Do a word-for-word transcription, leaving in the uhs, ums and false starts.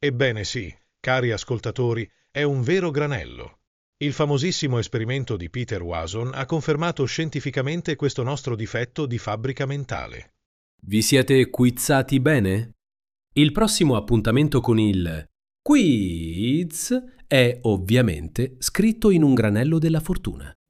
Ebbene sì, cari ascoltatori, è un vero granello. Il famosissimo esperimento di Peter Wason ha confermato scientificamente questo nostro difetto di fabbrica mentale. Vi siete quizzati bene? Il prossimo appuntamento con il quiz è ovviamente scritto in un granello della fortuna.